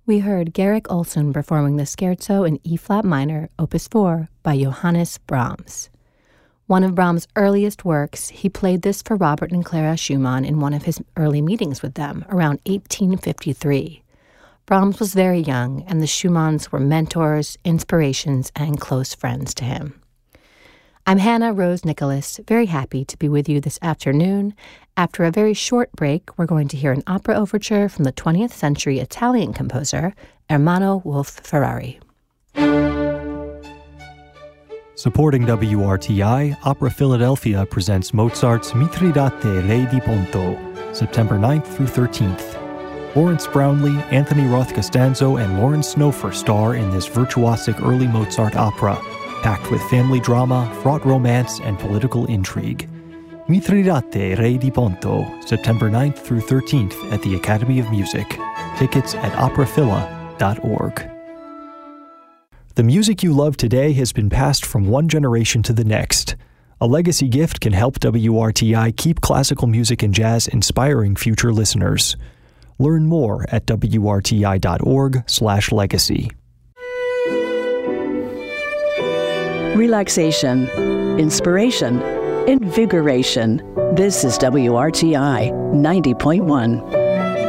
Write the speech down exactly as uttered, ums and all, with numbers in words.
We heard Garrick Olson performing the Scherzo in E-flat minor, Opus four, by Johannes Brahms. One of Brahms' earliest works, he played this for Robert and Clara Schumann in one of his early meetings with them, around eighteen fifty-three. Brahms was very young, and the Schumanns were mentors, inspirations, and close friends to him. I'm Hannah Rose Nicholas, very happy to be with you this afternoon. After a very short break, we're going to hear an opera overture from the twentieth century Italian composer Ermanno Wolf-Ferrari. Supporting W R T I, Opera Philadelphia presents Mozart's Mithridate, Re di Ponto, September ninth through thirteenth. Lawrence Brownlee, Anthony Roth Costanzo, and Lauren Snofer star in this virtuosic early Mozart opera, packed with family drama, fraught romance, and political intrigue. Mithridate, Re di Ponto, September ninth through thirteenth at the Academy of Music. Tickets at opera phila dot org. The music you love today has been passed from one generation to the next. A legacy gift can help W R T I keep classical music and jazz inspiring future listeners. Learn more at W R T I dot org slash legacy. Relaxation, inspiration, invigoration. This is W R T I ninety point one.